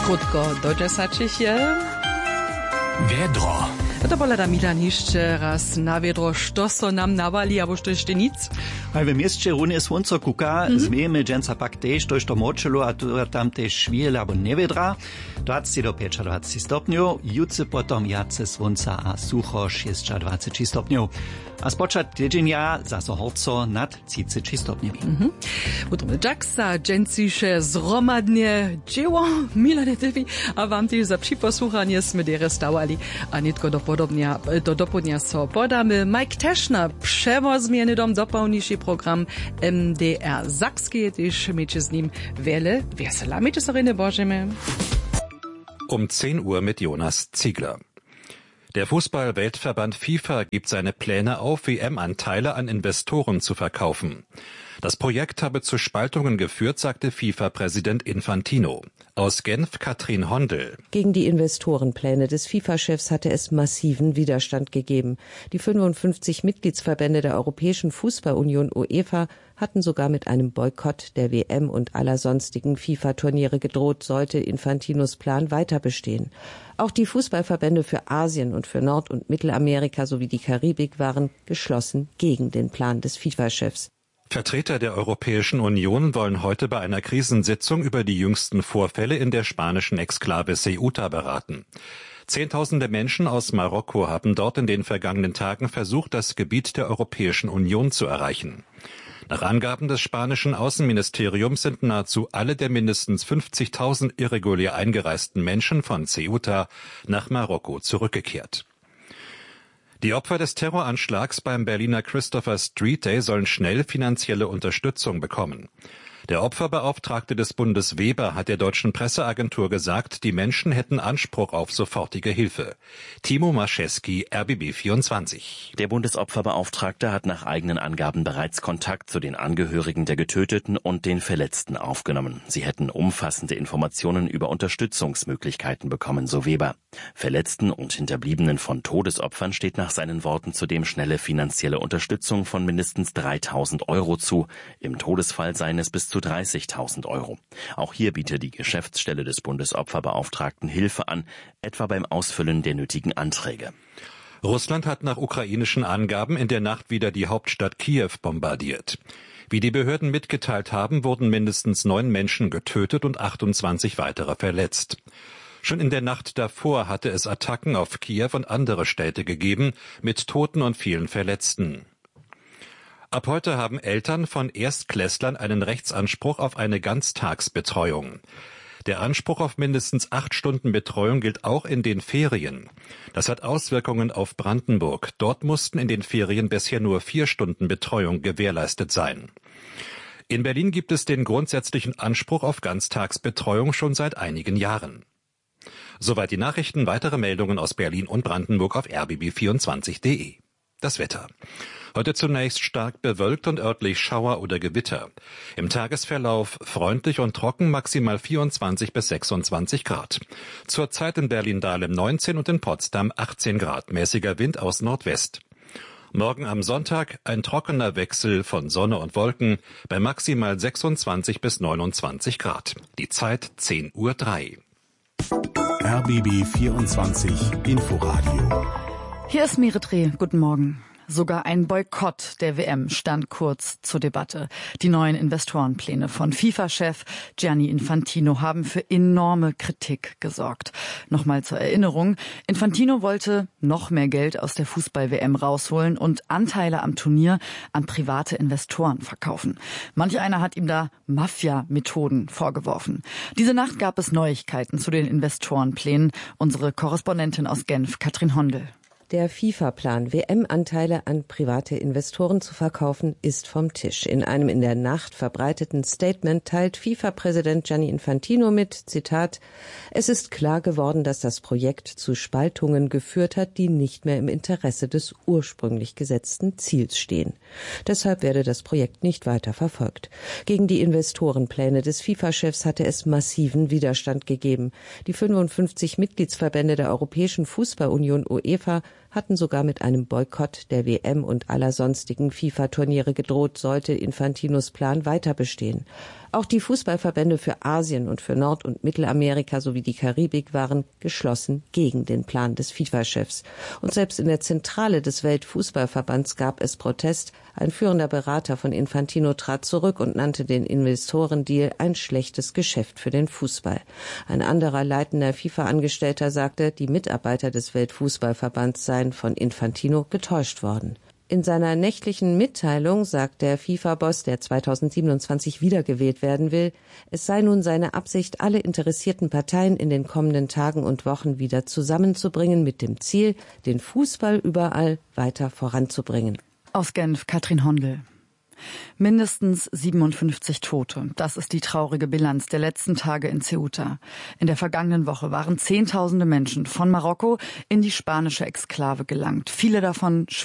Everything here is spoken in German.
Krótko do 10 je. Wiedro. To bola da Milan jeszcze raz na wiedro, što so nam nawali, abo što jeszcze nic? A w mieście runie słońce kuka, zmiejemy dżęca pak też, to što močelo, a tu tam też šviele abo nevedra, 20 do 25 stopniów, jutce potom jace słońca a sucho 26 stopniów. A spočat tydzienia zaso horco nad 30 stopniami. Utrmy Jacksa, dżęcisze zromadnie dzieło, Milane Tywi, a wam też za przyposłuchanie sme dere stawali, a nitko do dopodnia so podamy. Mike Teschner przewozmieny dom dopełniszy program MDR Sachskie, też miecie z nim wiele wesela. Miecie soriny Bożemy. Um 10 Uhr mit Jonas Ziegler. Der Fußball-Weltverband FIFA gibt seine Pläne auf, WM-Anteile an Investoren zu verkaufen. Das Projekt habe zu Spaltungen geführt, sagte FIFA-Präsident Infantino. Aus Genf Katrin Hondel. Gegen die Investorenpläne des FIFA-Chefs hatte es massiven Widerstand gegeben. Die 55 Mitgliedsverbände der Europäischen Fußballunion UEFA hatten sogar mit einem Boykott der WM und aller sonstigen FIFA-Turniere gedroht, sollte Infantinos Plan weiter bestehen. Auch die Fußballverbände für Asien und für Nord- und Mittelamerika sowie die Karibik waren geschlossen gegen den Plan des FIFA-Chefs. Vertreter der Europäischen Union wollen heute bei einer Krisensitzung über die jüngsten Vorfälle in der spanischen Exklave Ceuta beraten. Zehntausende Menschen aus Marokko haben dort in den vergangenen Tagen versucht, das Gebiet der Europäischen Union zu erreichen. Nach Angaben des spanischen Außenministeriums sind nahezu alle der mindestens 50.000 irregulär eingereisten Menschen von Ceuta nach Marokko zurückgekehrt. Die Opfer des Terroranschlags beim Berliner Christopher Street Day sollen schnell finanzielle Unterstützung bekommen. Der Opferbeauftragte des Bundes Weber hat der deutschen Presseagentur gesagt, die Menschen hätten Anspruch auf sofortige Hilfe. Timo Mascheski, RBB 24. Der Bundesopferbeauftragte hat nach eigenen Angaben bereits Kontakt zu den Angehörigen der Getöteten und den Verletzten aufgenommen. Sie hätten umfassende Informationen über Unterstützungsmöglichkeiten bekommen, so Weber. Verletzten und Hinterbliebenen von Todesopfern steht nach seinen Worten zudem schnelle finanzielle Unterstützung von mindestens 3.000 Euro zu. Im Todesfall seien es bis zu 30.000 Euro. Auch hier bietet die Geschäftsstelle des Bundesopferbeauftragten Hilfe an, etwa beim Ausfüllen der nötigen Anträge. Russland hat nach ukrainischen Angaben in der Nacht wieder die Hauptstadt Kiew bombardiert. Wie die Behörden mitgeteilt haben, wurden mindestens 9 Menschen getötet und 28 weitere verletzt. Schon in der Nacht davor hatte es Attacken auf Kiew und andere Städte gegeben, mit Toten und vielen Verletzten. Ab heute haben Eltern von Erstklässlern einen Rechtsanspruch auf eine Ganztagsbetreuung. Der Anspruch auf mindestens 8 Stunden Betreuung gilt auch in den Ferien. Das hat Auswirkungen auf Brandenburg. Dort mussten in den Ferien bisher nur 4 Stunden Betreuung gewährleistet sein. In Berlin gibt es den grundsätzlichen Anspruch auf Ganztagsbetreuung schon seit einigen Jahren. Soweit die Nachrichten. Weitere Meldungen aus Berlin und Brandenburg auf rbb24.de. Das Wetter. Heute zunächst stark bewölkt und örtlich Schauer oder Gewitter. Im Tagesverlauf freundlich und trocken, maximal 24 bis 26 Grad. Zurzeit in Berlin-Dahlem 19 und in Potsdam 18 Grad. Mäßiger Wind aus Nordwest. Morgen am Sonntag ein trockener Wechsel von Sonne und Wolken bei maximal 26 bis 29 Grad. Die Zeit 10:03 Uhr. RBB 24 Inforadio. Hier ist Meretre. Guten Morgen. Sogar ein Boykott der WM stand kurz zur Debatte. Die neuen Investorenpläne von FIFA-Chef Gianni Infantino haben für enorme Kritik gesorgt. Nochmal zur Erinnerung, Infantino wollte noch mehr Geld aus der Fußball-WM rausholen und Anteile am Turnier an private Investoren verkaufen. Manch einer hat ihm da Mafia-Methoden vorgeworfen. Diese Nacht gab es Neuigkeiten zu den Investorenplänen. Unsere Korrespondentin aus Genf, Katrin Hondel. Der FIFA-Plan, WM-Anteile an private Investoren zu verkaufen, ist vom Tisch. In einem in der Nacht verbreiteten Statement teilt FIFA-Präsident Gianni Infantino mit, Zitat, es ist klar geworden, dass das Projekt zu Spaltungen geführt hat, die nicht mehr im Interesse des ursprünglich gesetzten Ziels stehen. Deshalb werde das Projekt nicht weiter verfolgt. Gegen die Investorenpläne des FIFA-Chefs hatte es massiven Widerstand gegeben. Die 55 Mitgliedsverbände der Europäischen Fußballunion UEFA hatten sogar mit einem Boykott der WM und aller sonstigen FIFA-Turniere gedroht, sollte Infantinos Plan weiter bestehen. Auch die Fußballverbände für Asien und für Nord- und Mittelamerika sowie die Karibik waren geschlossen gegen den Plan des FIFA-Chefs. Und selbst in der Zentrale des Weltfußballverbands gab es Protest. Ein führender Berater von Infantino trat zurück und nannte den Investorendeal ein schlechtes Geschäft für den Fußball. Ein anderer leitender FIFA-Angestellter sagte, die Mitarbeiter des Weltfußballverbands seien von Infantino getäuscht worden. In seiner nächtlichen Mitteilung sagt der FIFA-Boss, der 2027 wiedergewählt werden will, es sei nun seine Absicht, alle interessierten Parteien in den kommenden Tagen und Wochen wieder zusammenzubringen mit dem Ziel, den Fußball überall weiter voranzubringen. Aus Genf, Katrin Hondel. Mindestens 57 Tote. Das ist die traurige Bilanz der letzten Tage in Ceuta. In der vergangenen Woche waren Zehntausende Menschen von Marokko in die spanische Exklave gelangt. Viele davon